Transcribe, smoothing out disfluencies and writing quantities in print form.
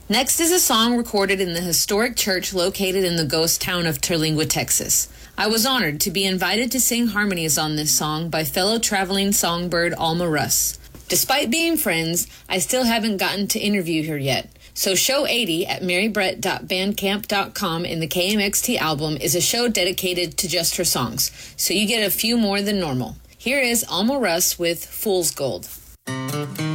Next is a song recorded in the historic church located in the ghost town of Terlingua, Texas. I was honored to be invited to sing harmonies on this song by fellow traveling songbird Alma Russ. Despite being friends, I still haven't gotten to interview her yet. So Show 80 at marybrett.bandcamp.com in the KMXT album is a show dedicated to just her songs, so you get a few more than normal. Here is Alma Russ with Fool's Gold.